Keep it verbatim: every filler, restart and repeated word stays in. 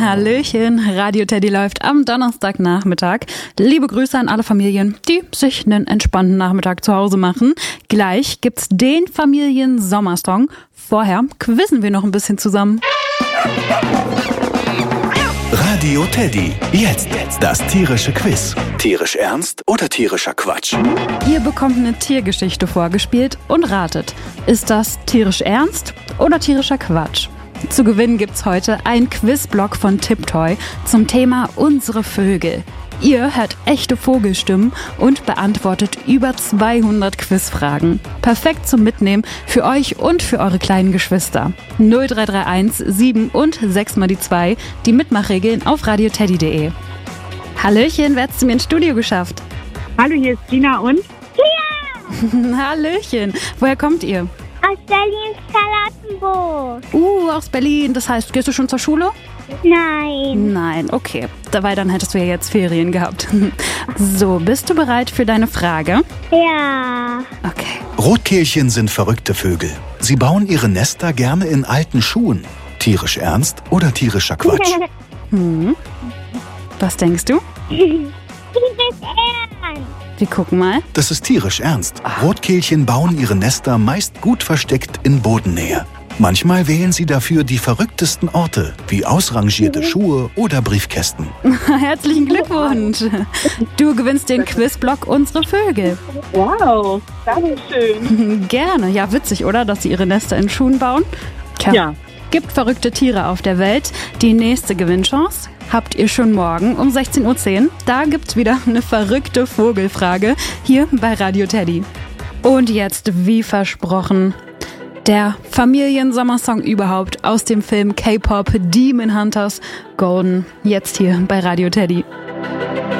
Hallöchen, Radio Teddy läuft am Donnerstagnachmittag. Liebe Grüße an alle Familien, die sich einen entspannten Nachmittag zu Hause machen. Gleich gibt's den Familien-Sommersong. Vorher quizzen wir noch ein bisschen zusammen. Radio Teddy, jetzt das tierische Quiz. Tierisch ernst oder tierischer Quatsch? Ihr bekommt eine Tiergeschichte vorgespielt und ratet, ist das tierisch ernst oder tierischer Quatsch? Zu gewinnen gibt's heute einen Quizblock von Tiptoy zum Thema unsere Vögel. Ihr hört echte Vogelstimmen und beantwortet über zweihundert Quizfragen. Perfekt zum Mitnehmen für euch und für eure kleinen Geschwister. null drei drei eins sieben und sechs mal die zwei, die Mitmachregeln auf radio teddy punkt de. Hallöchen, wer hat's zu mir ins Studio geschafft? Hallo, hier ist Tina und... Ja! Hallöchen, woher kommt ihr? Aus Berlin, Charlottenburg. Uh, aus Berlin. Das heißt, gehst du schon zur Schule? Nein. Nein, okay. Dabei dann hättest du ja jetzt Ferien gehabt. So, bist du bereit für deine Frage? Ja. Okay. Rotkehlchen sind verrückte Vögel. Sie bauen ihre Nester gerne in alten Schuhen. Tierisch ernst oder tierischer Quatsch? Hm. Was denkst du? Wir gucken mal. Das ist tierisch ernst. Rotkehlchen bauen ihre Nester meist gut versteckt in Bodennähe. Manchmal wählen sie dafür die verrücktesten Orte, wie ausrangierte Schuhe oder Briefkästen. Herzlichen Glückwunsch. Du gewinnst den Quizblock Unsere Vögel. Wow, danke schön. Gerne. Ja, witzig, oder? Dass sie ihre Nester in Schuhen bauen. Tja, Ja. Gibt verrückte Tiere auf der Welt. Die nächste Gewinnchance habt ihr schon morgen um sechzehn Uhr zehn. Da gibt's wieder eine verrückte Vogelfrage hier bei Radio Teddy. Und jetzt, wie versprochen, der Familiensommersong überhaupt aus dem Film K-Pop Demon Hunters Golden. Jetzt hier bei Radio Teddy.